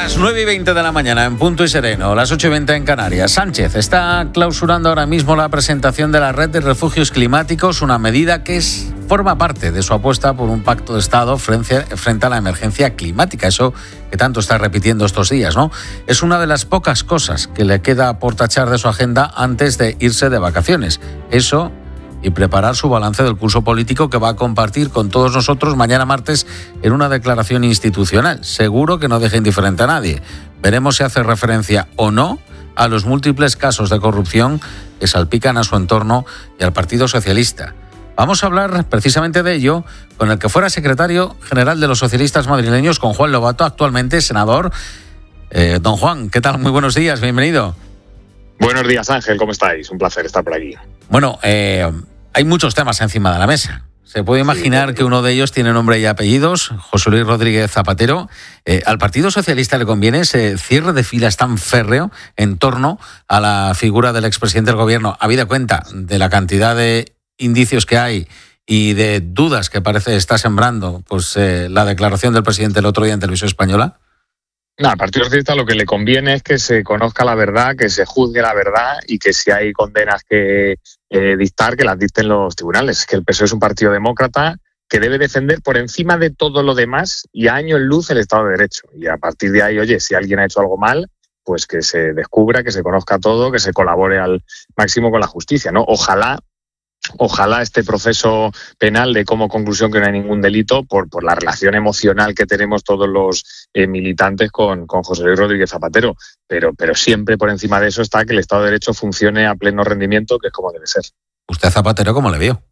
Las 9:20 de la mañana en punto y sereno, las 8:20 en Canarias. Sánchez está clausurando ahora mismo la presentación de la red de refugios climáticos, una medida que forma parte de su apuesta por un pacto de Estado frente a la emergencia climática. Eso que tanto está repitiendo estos días, ¿no? Es una de las pocas cosas que le queda por tachar de su agenda antes de irse de vacaciones. Eso y preparar su balance del curso político que va a compartir con todos nosotros mañana martes en una declaración institucional. Seguro que no deja indiferente a nadie. Veremos si hace referencia o no a los múltiples casos de corrupción que salpican a su entorno y al Partido Socialista. Vamos a hablar precisamente de ello con el que fuera secretario general de los socialistas madrileños, con Juan Lobato, actualmente senador. Don Juan, ¿qué tal? Muy buenos días, bienvenido. Buenos días, Ángel, ¿cómo estáis? Un placer estar por aquí. Bueno, hay muchos temas encima de la mesa. Se puede imaginar que uno de ellos tiene nombre y apellidos, José Luis Rodríguez Zapatero. Al Partido Socialista le conviene ese cierre de filas tan férreo en torno a la figura del expresidente del gobierno, habida cuenta de la cantidad de indicios que hay y de dudas que parece está sembrando la declaración del presidente el otro día en Televisión Española. Al Partido Socialista lo que le conviene es que se conozca la verdad, que se juzgue la verdad y que si hay condenas que dictar, que las dicten los tribunales. Que el PSOE es un partido demócrata que debe defender por encima de todo lo demás y a año en luz el Estado de Derecho. Y a partir de ahí, oye, si alguien ha hecho algo mal, pues que se descubra, que se conozca todo, que se colabore al máximo con la justicia, ¿no? Ojalá este proceso penal de como conclusión que no hay ningún delito por la relación emocional que tenemos todos los militantes con José Luis Rodríguez Zapatero, pero siempre por encima de eso está que el Estado de Derecho funcione a pleno rendimiento, que es como debe ser. ¿Usted a Zapatero cómo le vio?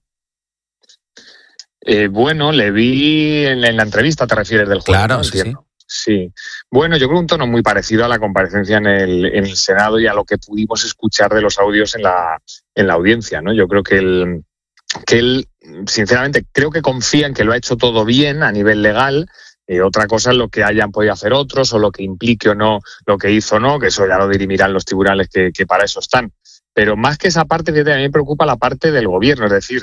Bueno, le vi en la entrevista, te refieres del jueves. Claro, ¿no? sí. Sí. Bueno, yo creo un tono muy parecido a la comparecencia en el Senado y a lo que pudimos escuchar de los audios en la audiencia, ¿no? Yo creo que él, sinceramente, creo que confía en que lo ha hecho todo bien a nivel legal. Otra cosa es lo que hayan podido hacer otros o lo que implique o no lo que hizo o no, que eso ya lo dirimirán los tribunales que para eso están. Pero más que esa parte, fíjate, a mí me preocupa la parte del gobierno, es decir,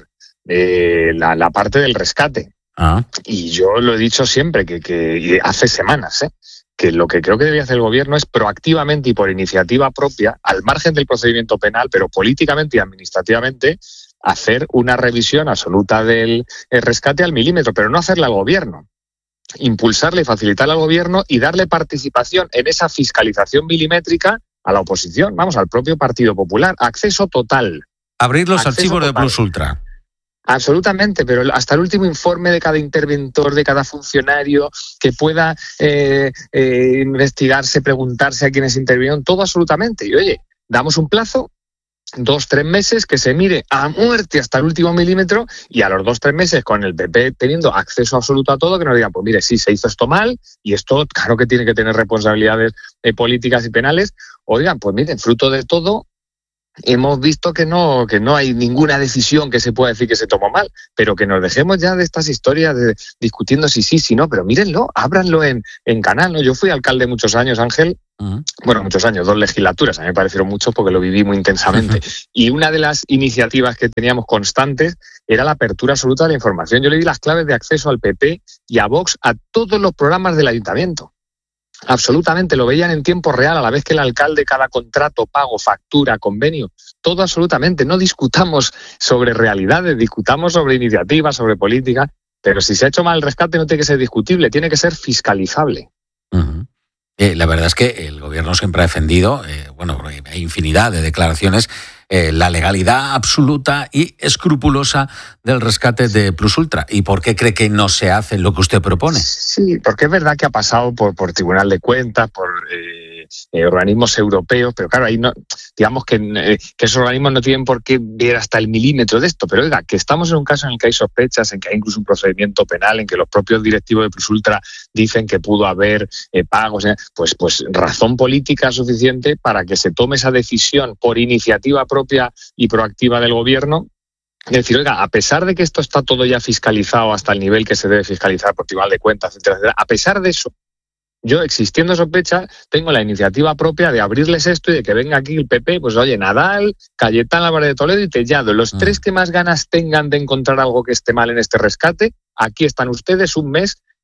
la parte del rescate. Y yo lo he dicho siempre, que hace semanas, que lo que creo que debe hacer el gobierno es proactivamente y por iniciativa propia, al margen del procedimiento penal, pero políticamente y administrativamente, hacer una revisión absoluta del rescate al milímetro, pero no hacerla al gobierno. Impulsarle y facilitarle al gobierno y darle participación en esa fiscalización milimétrica a la oposición, vamos, al propio Partido Popular. Acceso total. Abrir los archivos de Plus Ultra. Absolutamente, pero hasta el último informe de cada interventor, de cada funcionario que pueda investigarse, preguntarse a quienes intervinieron, todo absolutamente. Y oye, damos un plazo, 2-3 meses, que se mire a muerte hasta el último milímetro y a los 2-3 meses con el PP teniendo acceso absoluto a todo, que nos digan, pues mire, sí, se hizo esto mal y esto claro que tiene que tener responsabilidades políticas y penales. Oigan, pues miren, fruto de todo, hemos visto que no hay ninguna decisión que se pueda decir que se tomó mal, pero que nos dejemos ya de estas historias de discutiendo si sí, si no, pero mírenlo, ábranlo en canal, ¿no? Yo fui alcalde muchos años, Ángel, bueno, muchos años, 2 legislaturas, a mí me parecieron muchos porque lo viví muy intensamente, y una de las iniciativas que teníamos constantes era la apertura absoluta de la información. Yo le di las claves de acceso al PP y a Vox a todos los programas del ayuntamiento. Absolutamente, lo veían en tiempo real, a la vez que el alcalde, cada contrato, pago, factura, convenio, todo absolutamente. No discutamos sobre realidades, discutamos sobre iniciativas, sobre política, pero si se ha hecho mal el rescate no tiene que ser discutible, tiene que ser fiscalizable. La verdad es que el gobierno siempre ha defendido, hay infinidad de declaraciones, la legalidad absoluta y escrupulosa del rescate de Plus Ultra. ¿Y por qué cree que no se hace lo que usted propone? Sí, porque es verdad que ha pasado por Tribunal de Cuentas, por organismos europeos, pero claro, ahí no, digamos que esos organismos no tienen por qué ver hasta el milímetro de esto, pero oiga, que estamos en un caso en el que hay sospechas, en que hay incluso un procedimiento penal, en que los propios directivos de Plus Ultra dicen que pudo haber pagos, pues razón política suficiente para que se tome esa decisión por iniciativa propia y proactiva del gobierno. Es decir, oiga, a pesar de que esto está todo ya fiscalizado hasta el nivel que se debe fiscalizar por Tribunal de Cuentas, etcétera, etcétera, a pesar de eso, yo, existiendo sospecha, tengo la iniciativa propia de abrirles esto y de que venga aquí el PP, pues oye, Nadal, Cayetán Álvarez de Toledo y Tellado, los tres que más ganas tengan de encontrar algo que esté mal en este rescate, aquí están ustedes un mes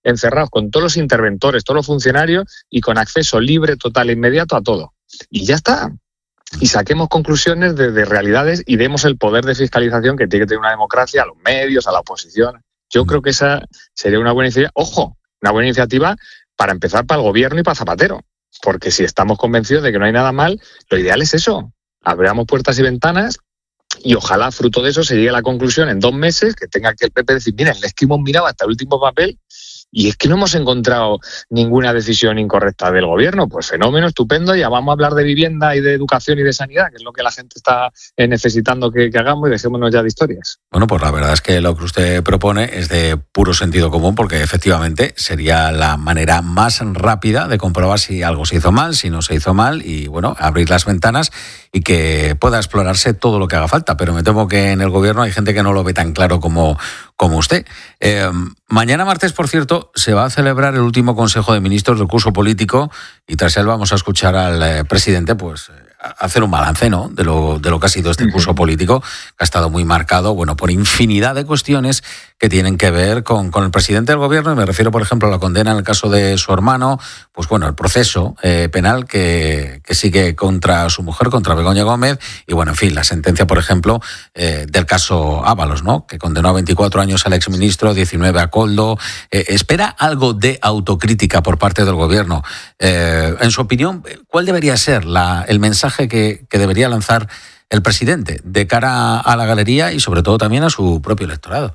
encerrados con todos los interventores, todos los funcionarios y con acceso libre, total e inmediato a todo. Y ya está. Y saquemos conclusiones de realidades y demos el poder de fiscalización que tiene que tener una democracia a los medios, a la oposición. Yo creo que esa sería una buena iniciativa. Ojo, una buena iniciativa para empezar para el gobierno y para Zapatero. Porque si estamos convencidos de que no hay nada mal, lo ideal es eso. Abramos puertas y ventanas y ojalá fruto de eso se llegue a la conclusión en 2 meses que tenga que el PP decir, miren, es que hemos mirado hasta el último papel y es que no hemos encontrado ninguna decisión incorrecta del gobierno. Pues fenómeno, estupendo, ya vamos a hablar de vivienda y de educación y de sanidad, que es lo que la gente está necesitando que hagamos, y dejémonos ya de historias. Bueno, pues la verdad es que lo que usted propone es de puro sentido común, porque efectivamente sería la manera más rápida de comprobar si algo se hizo mal, si no se hizo mal, y bueno, abrir las ventanas y que pueda explorarse todo lo que haga falta. Pero me temo que en el gobierno hay gente que no lo ve tan claro como usted. Mañana martes, por cierto, se va a celebrar el último Consejo de Ministros del curso político y tras él vamos a escuchar al presidente pues hacer un balance, ¿no?, de lo que ha sido este curso político, que ha estado muy marcado, bueno, por infinidad de cuestiones que tienen que ver con el presidente del gobierno, y me refiero, por ejemplo, a la condena en el caso de su hermano, pues bueno, el proceso penal que sigue contra su mujer, contra Begoña Gómez, y bueno, en fin, la sentencia, por ejemplo, del caso Ábalos, ¿no?, que condenó a 24 años al exministro, 19 a Koldo. ¿Espera algo de autocrítica por parte del gobierno? En su opinión, ¿cuál debería ser el mensaje que debería lanzar el presidente de cara a la galería y sobre todo también a su propio electorado?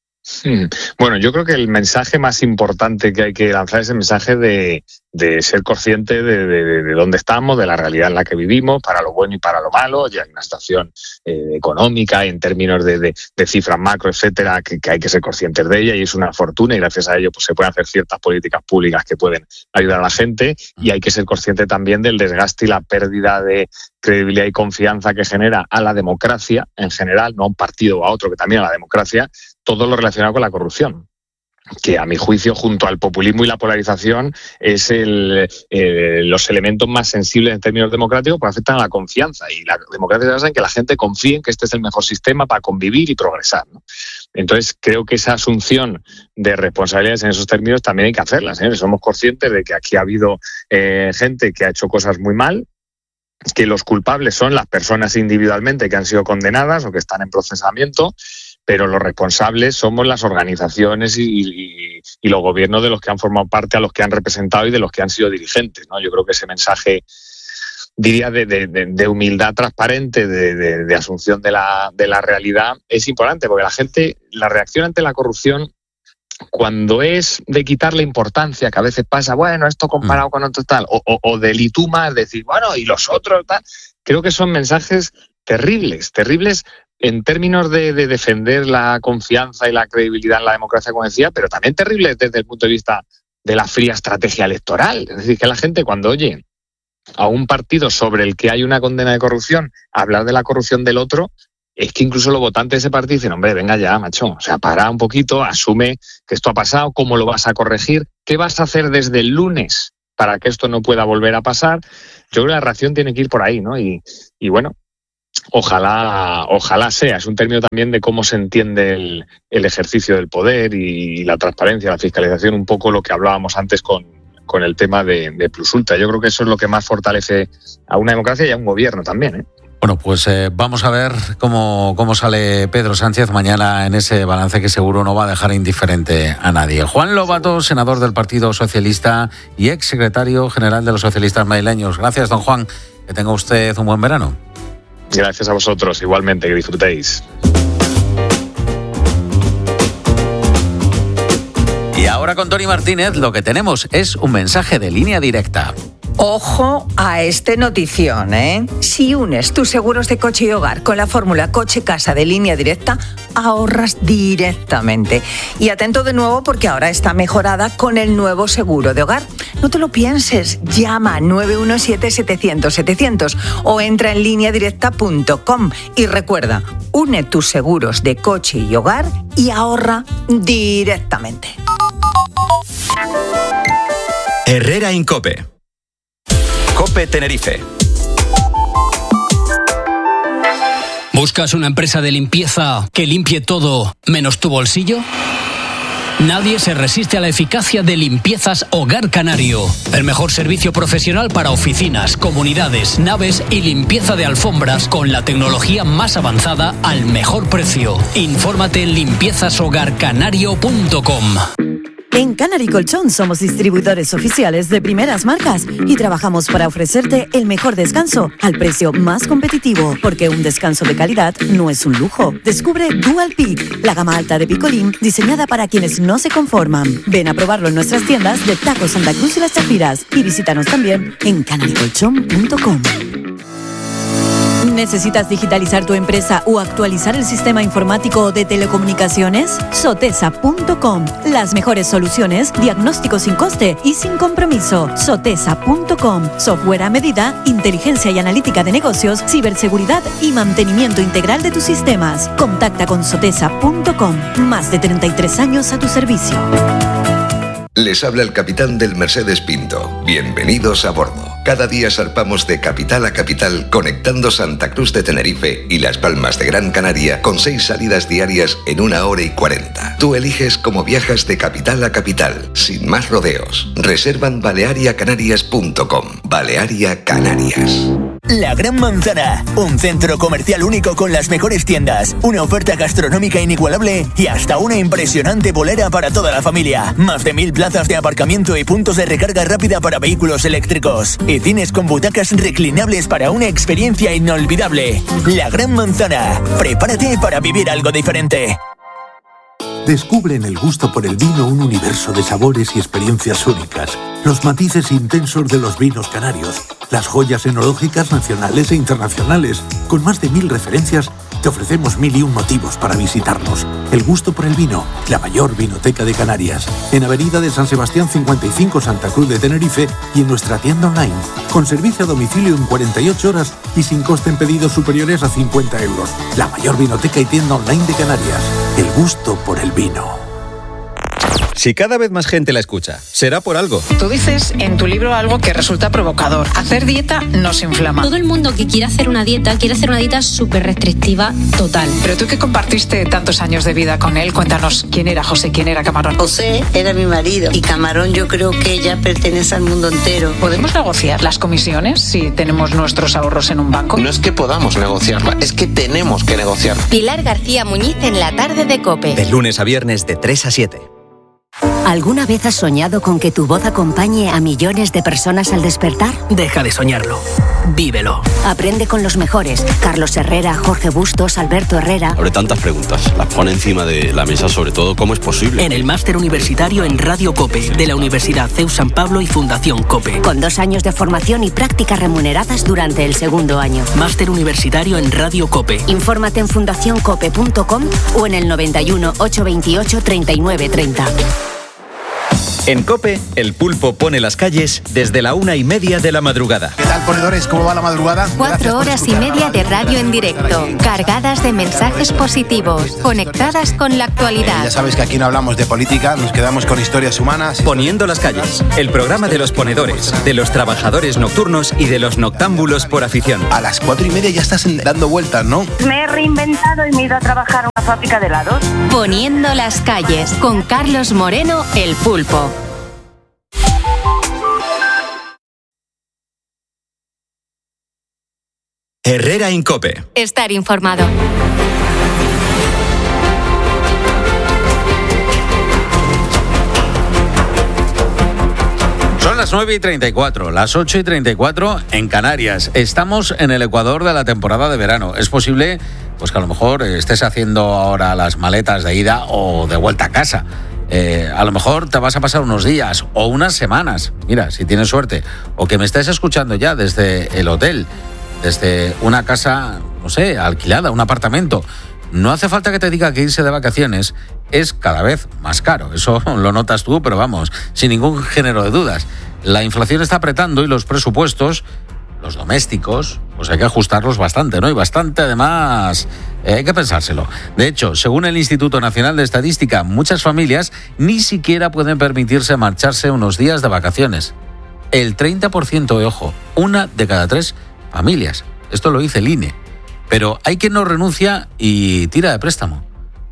Bueno, yo creo que el mensaje más importante que hay que lanzar es el mensaje de ser consciente de dónde estamos, de la realidad en la que vivimos, para lo bueno y para lo malo. Ya hay una situación económica en términos de cifras macro, etcétera, que hay que ser conscientes de ella, y es una fortuna, y gracias a ello pues se pueden hacer ciertas políticas públicas que pueden ayudar a la gente, y hay que ser consciente también del desgaste y la pérdida de credibilidad y confianza que genera a la democracia en general, no a un partido o a otro, que también a la democracia, todo lo relacionado con la corrupción, que a mi juicio, junto al populismo y la polarización, es los elementos más sensibles en términos democráticos, porque afectan a la confianza, y la democracia se basa en que la gente confíe en que este es el mejor sistema para convivir y progresar, ¿no? Entonces creo que esa asunción de responsabilidades en esos términos también hay que hacerlas, ¿eh? Somos conscientes de que aquí ha habido gente que ha hecho cosas muy mal, que los culpables son las personas individualmente que han sido condenadas o que están en procesamiento, pero los responsables somos las organizaciones y los gobiernos de los que han formado parte, a los que han representado y de los que han sido dirigentes, ¿no? Yo creo que ese mensaje, diría, de humildad transparente, de asunción de la realidad, es importante, porque la reacción ante la corrupción, cuando es de quitarle importancia, que a veces pasa, bueno, esto comparado con otro tal, o de lituma, es decir, bueno, y los otros tal, creo que son mensajes terribles en términos de defender la confianza y la credibilidad en la democracia, como decía, pero también terribles desde el punto de vista de la fría estrategia electoral. Es decir, que la gente, cuando oye a un partido sobre el que hay una condena de corrupción hablar de la corrupción del otro, es que incluso los votantes de ese partido dicen, hombre, venga ya, macho, o sea, para un poquito, asume que esto ha pasado, cómo lo vas a corregir, qué vas a hacer desde el lunes para que esto no pueda volver a pasar. Yo creo que la reacción tiene que ir por ahí, ¿no? Y bueno, ojalá sea. Es un término también de cómo se entiende el ejercicio del poder y la transparencia, la fiscalización, un poco lo que hablábamos antes con el tema de Plus Ultra. Yo creo que eso es lo que más fortalece a una democracia y a un gobierno también, ¿eh? Bueno, pues vamos a ver cómo sale Pedro Sánchez mañana en ese balance que seguro no va a dejar indiferente a nadie. Juan Lobato, senador del Partido Socialista y ex secretario general de los socialistas madrileños. Gracias, don Juan. Que tenga usted un buen verano. Gracias a vosotros, igualmente, que disfrutéis. Y ahora con Tony Martínez lo que tenemos es un mensaje de Línea Directa. Ojo a este notición, ¿eh? Si unes tus seguros de coche y hogar con la fórmula coche-casa de Línea Directa, ahorras directamente. Y atento de nuevo, porque ahora está mejorada con el nuevo seguro de hogar. No te lo pienses, llama 917-700-700 o entra en lineadirecta.com y recuerda, une tus seguros de coche y hogar y ahorra directamente. Herrera Incope. COPE Tenerife. ¿Buscas una empresa de limpieza que limpie todo menos tu bolsillo? Nadie se resiste a la eficacia de Limpiezas Hogar Canario. El mejor servicio profesional para oficinas, comunidades, naves y limpieza de alfombras con la tecnología más avanzada al mejor precio. Infórmate en limpiezashogarcanario.com. En Canary Colchón somos distribuidores oficiales de primeras marcas y trabajamos para ofrecerte el mejor descanso al precio más competitivo, porque un descanso de calidad no es un lujo. Descubre Dual Peak, la gama alta de Picolín diseñada para quienes no se conforman. Ven a probarlo en nuestras tiendas de Taco Santa Cruz y Las Chafiras y visítanos también en canarycolchón.com. ¿Necesitas digitalizar tu empresa o actualizar el sistema informático de telecomunicaciones? Sotesa.com. Las mejores soluciones, diagnóstico sin coste y sin compromiso. Sotesa.com. Software a medida, inteligencia y analítica de negocios, ciberseguridad y mantenimiento integral de tus sistemas. Contacta con Sotesa.com. Más de 33 años a tu servicio. Les habla el capitán del Mercedes Pinto. Bienvenidos a bordo. Cada día zarpamos de capital a capital, conectando Santa Cruz de Tenerife y Las Palmas de Gran Canaria con 6 salidas diarias en 1 hora y 40. Tú eliges cómo viajas de capital a capital, sin más rodeos. Reserva en baleariacanarias.com. Balearia Canarias. La Gran Manzana, un centro comercial único con las mejores tiendas, una oferta gastronómica inigualable y hasta una impresionante bolera para toda la familia. Más de 1000 plazas de aparcamiento y puntos de recarga rápida para vehículos eléctricos. Y cines con butacas reclinables para una experiencia inolvidable. La Gran Manzana, prepárate para vivir algo diferente. Descubre en el gusto por el vino un universo de sabores y experiencias únicas. Los matices intensos de los vinos canarios, las joyas enológicas nacionales e internacionales. Con más de 1000 referencias, te ofrecemos 1001 motivos para visitarnos. El gusto por el vino, la mayor vinoteca de Canarias. En Avenida de San Sebastián 55, Santa Cruz de Tenerife, y en nuestra tienda online, con servicio a domicilio en 48 horas y sin coste en pedidos superiores a 50 euros. La mayor vinoteca y tienda online de Canarias. El gusto por el vino. Si cada vez más gente la escucha, será por algo. Tú dices en tu libro algo que resulta provocador. Hacer dieta nos inflama. Todo el mundo que quiere hacer una dieta súper restrictiva total. Pero tú que compartiste tantos años de vida con él, cuéntanos quién era José, quién era Camarón. José era mi marido y Camarón yo creo que ya pertenece al mundo entero. ¿Podemos negociar las comisiones si tenemos nuestros ahorros en un banco? No es que podamos negociarla, es que tenemos que negociarla. Pilar García Muñiz en la tarde de COPE. De lunes a viernes de 3 a 7. ¿Alguna vez has soñado con que tu voz acompañe a millones de personas al despertar? Deja de soñarlo. Vívelo. Aprende con los mejores. Carlos Herrera, Jorge Bustos, Alberto Herrera. Abre tantas preguntas. Las pone encima de la mesa, sobre todo, ¿cómo es posible? En el máster universitario en Radio COPE de la Universidad CEU San Pablo y Fundación COPE. Con 2 años de formación y prácticas remuneradas durante el segundo año. Máster universitario en Radio COPE. Infórmate en fundacioncope.com o en el 91 828 3930. En COPE, el pulpo pone las calles desde la 1:30 de la madrugada. ¿Qué tal, ponedores? ¿Cómo va la madrugada? 4 horas y media de radio en directo, cargadas de mensajes positivos, conectadas con la actualidad. Ya sabes que aquí no hablamos de política, nos quedamos con historias humanas. Poniendo las calles, el programa de los ponedores, de los trabajadores nocturnos y de los noctámbulos por afición. A las 4:30 ya estás dando vueltas, ¿no? Me he reinventado y me he ido a trabajar a una fábrica de helados. Poniendo las calles, con Carlos Moreno, el pulpo. Herrera en COPE. Estar informado. Son las 9:34, las 8:34 en Canarias. Estamos en el ecuador de la temporada de verano. Es posible pues que a lo mejor estés haciendo ahora las maletas de ida o de vuelta a casa. A lo mejor te vas a pasar unos días o unas semanas, mira, si tienes suerte, o que me estés escuchando ya desde el hotel, desde una casa, no sé, alquilada, un apartamento. No hace falta que te diga que irse de vacaciones es cada vez más caro. Eso lo notas tú, pero vamos, sin ningún género de dudas. La inflación está apretando y los presupuestos, los domésticos, pues hay que ajustarlos bastante, ¿no? Y bastante, además, hay que pensárselo. De hecho, según el Instituto Nacional de Estadística, muchas familias ni siquiera pueden permitirse marcharse unos días de vacaciones. El 30%, ojo, 1 de cada 3 familias. Esto lo dice el INE. Pero hay quien no renuncia y tira de préstamo.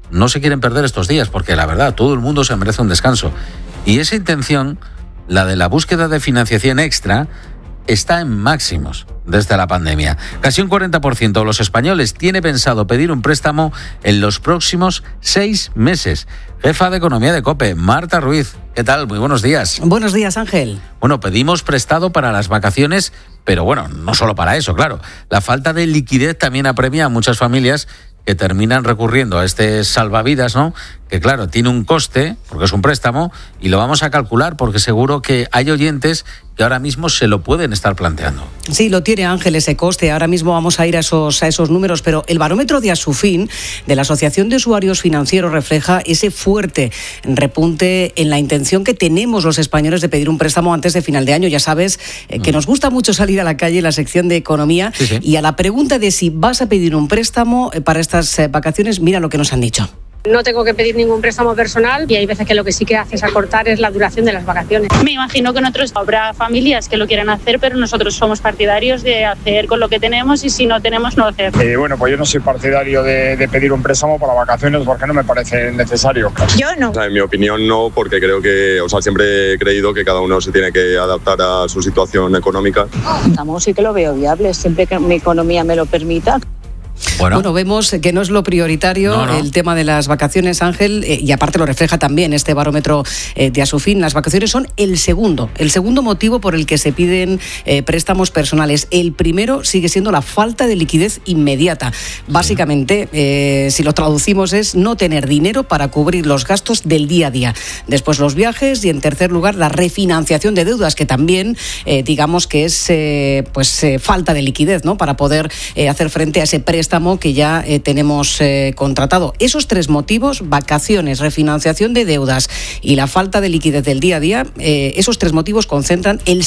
no se quieren perder estos días, porque la verdad, todo el mundo se merece un descanso. Y esa intención, la de la búsqueda de financiación extra, está en máximos desde la pandemia. Casi un 40% de los españoles tiene pensado pedir un préstamo en los próximos 6 meses. Jefa de Economía de COPE, Marta Ruiz. ¿Qué tal? Muy buenos días. Buenos días, Ángel. Bueno, pedimos prestado para las vacaciones, pero bueno, no solo para eso, claro. La falta de liquidez también apremia a muchas familias que terminan recurriendo a este salvavidas, ¿no? Que claro, tiene un coste, porque es un préstamo, y lo vamos a calcular porque seguro que hay oyentes que ahora mismo se lo pueden estar planteando. Sí, lo tiene, Ángel, ese coste. Ahora mismo vamos a ir a esos números, pero el barómetro de Asufin, de la Asociación de Usuarios Financieros, refleja ese fuerte repunte en la intención que tenemos los españoles de pedir un préstamo antes de final de año. Ya sabes que nos gusta mucho salir a la calle en la sección de economía, sí. Y a la pregunta de si vas a pedir un préstamo para estas vacaciones, mira lo que nos han dicho. No tengo que pedir ningún préstamo personal y hay veces que lo que sí que haces acortar es la duración de las vacaciones. Me imagino que en otros habrá familias que lo quieran hacer, pero nosotros somos partidarios de hacer con lo que tenemos y si no tenemos, no hacer. Bueno, pues yo no soy partidario de pedir un préstamo para vacaciones porque no me parece necesario. Yo no. O sea, en mi opinión no, porque creo que, siempre he creído que cada uno se tiene que adaptar a su situación económica. Vamos, sí que lo veo viable, siempre que mi economía me lo permita. Bueno, vemos que no es lo prioritario el tema de las vacaciones, Ángel, y aparte lo refleja también este barómetro de Asufin. Las vacaciones son el segundo motivo por el que se piden préstamos personales. El primero sigue siendo la falta de liquidez inmediata. Básicamente, si lo traducimos, es no tener dinero para cubrir los gastos del día a día. Después los viajes y, en tercer lugar, la refinanciación de deudas, que también, digamos que es falta de liquidez, ¿no?, para poder hacer frente a ese préstamo que ya tenemos contratado. Esos 3 motivos, vacaciones, refinanciación de deudas y la falta de liquidez del día a día, esos 3 motivos concentran el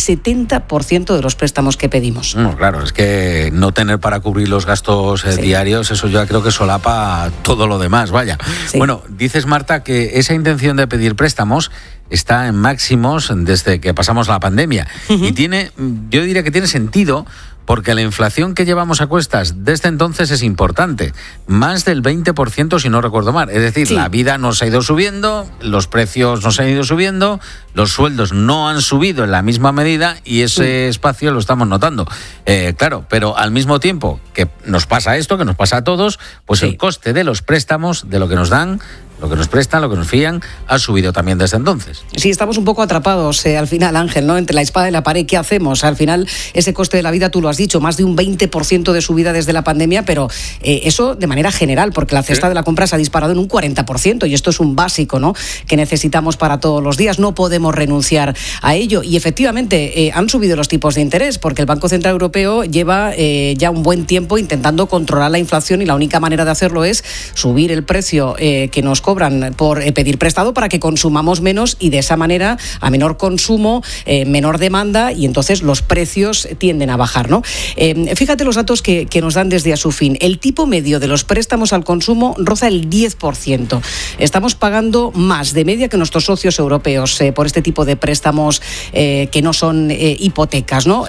70% de los préstamos que pedimos. Claro, es que no tener para cubrir los gastos diarios, eso yo creo que solapa todo lo demás, vaya. Sí. Bueno, dices, Marta, que esa intención de pedir préstamos está en máximos desde que pasamos la pandemia. Uh-huh. Y yo diría que tiene sentido, porque la inflación que llevamos a cuestas desde entonces es importante, más del 20% si no recuerdo mal. Es decir, la vida nos ha ido subiendo, los precios nos han ido subiendo, los sueldos no han subido en la misma medida y ese espacio lo estamos notando. Claro, pero al mismo tiempo que nos pasa esto, que nos pasa a todos, pues el coste de los préstamos, de lo que nos dan, lo que nos prestan, lo que nos fían, ha subido también desde entonces. Sí, estamos un poco atrapados al final, Ángel, ¿no?, entre la espada y la pared. ¿Qué hacemos? Al final, ese coste de la vida, tú lo has dicho, más de un 20% de subida desde la pandemia, pero eso de manera general, porque la cesta de la compra se ha disparado en un 40%, y esto es un básico, ¿no?, que necesitamos para todos los días. No podemos renunciar a ello. Y efectivamente, han subido los tipos de interés, porque el Banco Central Europeo lleva ya un buen tiempo intentando controlar la inflación, y la única manera de hacerlo es subir el precio que nos cobran por pedir prestado para que consumamos menos, y de esa manera, a menor consumo, menor demanda, y entonces los precios tienden a bajar, ¿no? Fíjate los datos que nos dan desde Asufin. El tipo medio de los préstamos al consumo roza el 10%. Estamos pagando más de media que nuestros socios europeos por este tipo de préstamos que no son hipotecas, ¿no?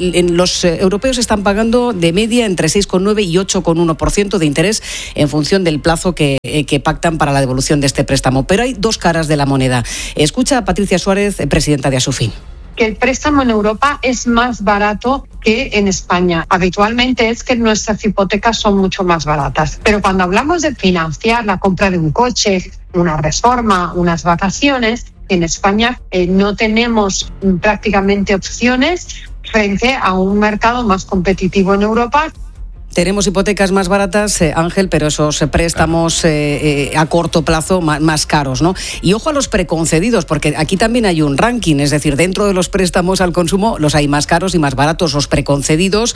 Los europeos están pagando de media entre 6,9 y 8,1% de interés en función del plazo que pactan para la devolución de este préstamo. Pero hay 2 caras de la moneda. Escucha a Patricia Suárez, presidenta de Asufin. Que el préstamo en Europa es más barato que en España. Habitualmente es que nuestras hipotecas son mucho más baratas. Pero cuando hablamos de financiar la compra de un coche, una reforma, unas vacaciones, en España no tenemos prácticamente opciones frente a un mercado más competitivo en Europa. Tenemos hipotecas más baratas, Ángel, pero esos préstamos a corto plazo más caros, ¿no? Y ojo a los preconcedidos, porque aquí también hay un ranking, es decir, dentro de los préstamos al consumo los hay más caros y más baratos. Los preconcedidos,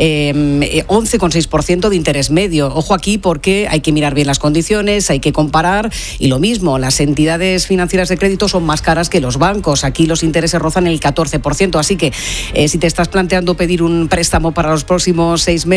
11,6% de interés medio. Ojo aquí, porque hay que mirar bien las condiciones, hay que comparar, y lo mismo, las entidades financieras de crédito son más caras que los bancos. Aquí los intereses rozan el 14%, así que si te estás planteando pedir un préstamo para los próximos 6 meses,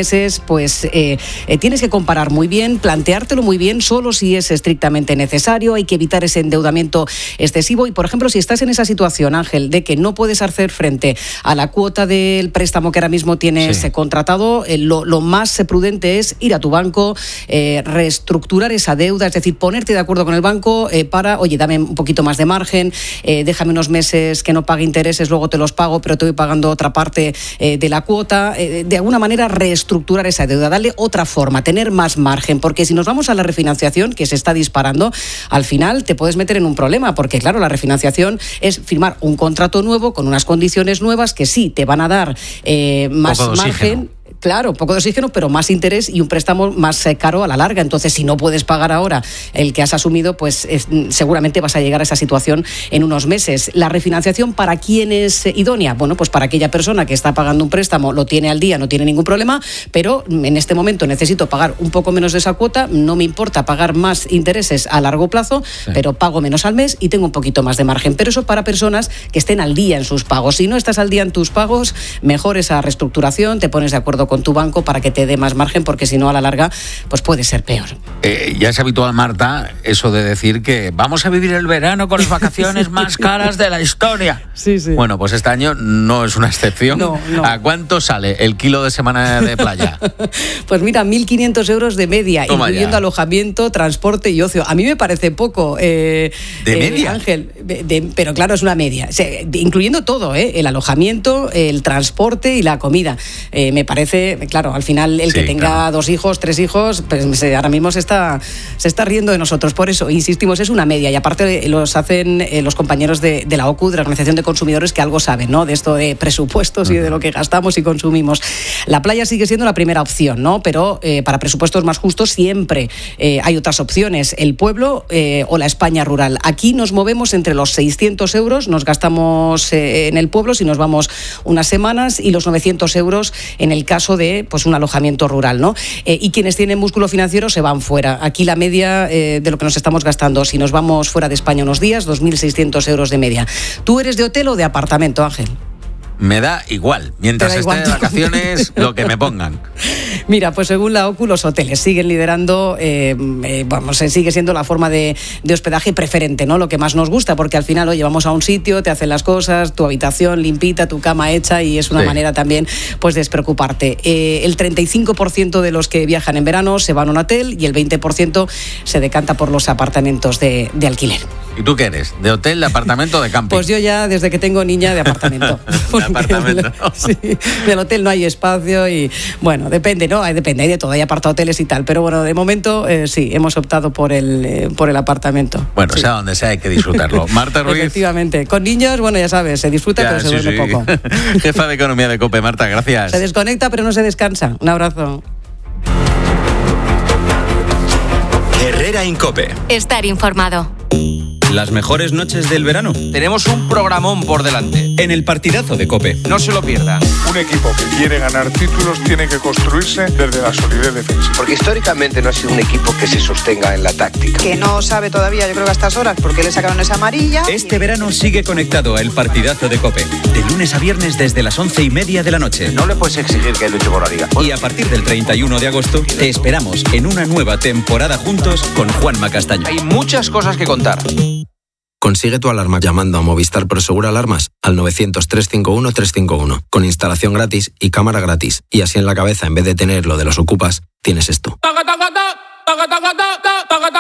pues tienes que comparar muy bien, planteártelo muy bien, solo si es estrictamente necesario. Hay que evitar ese endeudamiento excesivo y, por ejemplo, si estás en esa situación, Ángel, de que no puedes hacer frente a la cuota del préstamo que ahora mismo tienes contratado, lo más prudente es ir a tu banco, reestructurar esa deuda, es decir, ponerte de acuerdo con el banco para, oye, dame un poquito más de margen, déjame unos meses que no pague intereses, luego te los pago, pero te voy pagando otra parte de la cuota. De alguna manera reestructurar esa deuda, darle otra forma, tener más margen, porque si nos vamos a la refinanciación, que se está disparando, al final te puedes meter en un problema, porque claro, la refinanciación es firmar un contrato nuevo con unas condiciones nuevas que sí te van a dar más margen. Claro, poco de oxígeno, pero más interés y un préstamo más caro a la larga. Entonces, si no puedes pagar ahora el que has asumido, pues seguramente vas a llegar a esa situación en unos meses. ¿La refinanciación para quién es idónea? Bueno, pues para aquella persona que está pagando un préstamo, lo tiene al día, no tiene ningún problema, pero en este momento necesito pagar un poco menos de esa cuota, no me importa pagar más intereses a largo plazo, pero pago menos al mes y tengo un poquito más de margen. Pero eso para personas que estén al día en sus pagos. Si no estás al día en tus pagos, mejor esa reestructuración, te pones de acuerdo con tu banco para que te dé más margen, porque si no, a la larga, pues puede ser peor. Ya es habitual, Marta, eso de decir que vamos a vivir el verano con las vacaciones más caras de la historia. Sí, sí. Bueno, pues este año no es una excepción. No. ¿A cuánto sale el kilo de semana de playa? Pues mira, 1.500 euros de media, Toma incluyendo ya. Alojamiento, transporte y ocio. A mí me parece poco. ¿De media? Ángel, pero claro, es una media. O sea, incluyendo todo, el alojamiento, el transporte y la comida. Me parece, claro, al final el que tenga 2 hijos, 3 hijos, pues ahora mismo se está riendo de nosotros. Por eso, insistimos, es una media y aparte los hacen los compañeros de la OCU, de la Organización de Consumidores, que algo saben, ¿no? De esto de presupuestos y de lo que gastamos y consumimos. La playa sigue siendo la primera opción, ¿no? Pero para presupuestos más justos siempre hay otras opciones, el pueblo o la España rural. Aquí nos movemos entre los 600 euros, nos gastamos en el pueblo si nos vamos unas semanas, y los 900 euros en el caso de pues un alojamiento rural, ¿no? Y quienes tienen músculo financiero se van fuera. Aquí la media de lo que nos estamos gastando, si nos vamos fuera de España unos días, 2.600 euros de media. ¿Tú eres de hotel o de apartamento, Ángel? Me da igual, mientras esté de vacaciones, lo que me pongan. Mira, pues según la OCU, los hoteles siguen liderando, sigue siendo la forma de hospedaje preferente, ¿no? Lo que más nos gusta, porque al final, oye, vamos a un sitio, te hacen las cosas, tu habitación limpita, tu cama hecha, y es una manera también, pues, de despreocuparte. El 35% de los que viajan en verano se van a un hotel y el 20% se decanta por los apartamentos de alquiler. ¿Y tú qué eres? ¿De hotel, de apartamento o de camping? Pues yo ya, desde que tengo niña, de apartamento. Sí, del hotel no hay espacio y, bueno, depende, ¿no? Hay de todo, hay apartahoteles y tal, pero bueno, de momento sí, hemos optado por el apartamento. Bueno, sea donde sea, hay que disfrutarlo. Marta Ruiz. Efectivamente, con niños, bueno, ya sabes, se disfruta, pero se duerme poco. Jefa de Economía de COPE, Marta, gracias. Se desconecta, pero no se descansa. Un abrazo. Herrera Incope. Estar informado. Las mejores noches del verano. Tenemos un programón por delante. En el partidazo de COPE. No se lo pierdan. Un equipo que quiere ganar títulos tiene que construirse desde la solidez defensiva. Porque históricamente no ha sido un equipo que se sostenga en la táctica. Que no sabe todavía, yo creo que a estas horas, porque le sacaron esa amarilla. Este verano sigue conectado a el partidazo de COPE. De lunes a viernes desde las 11:30 de la noche. No le puedes exigir que luche por la liga. Y a partir del 31 de agosto te esperamos en una nueva temporada juntos con Juanma Castaño. Hay muchas cosas que contar. Consigue tu alarma llamando a Movistar Prosegur Alarmas al 900-351-351, con instalación gratis y cámara gratis. Y así en la cabeza, en vez de tener lo de los ocupas, tienes esto.